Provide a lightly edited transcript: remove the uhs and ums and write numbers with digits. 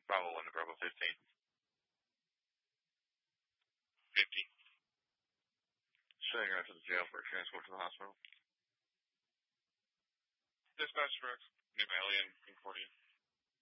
Bravo 1 to Bravo 15. 50. Sending her to the jail for a transport to the hospital. Dispatch Rex. New Alien, Concordia.